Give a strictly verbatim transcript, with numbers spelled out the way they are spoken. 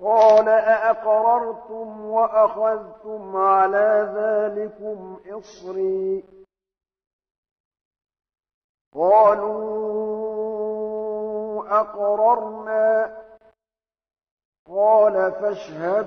قال أأقررتم وأخذتم على ذلكم إصري قالوا أقررنا قال فاشهدوا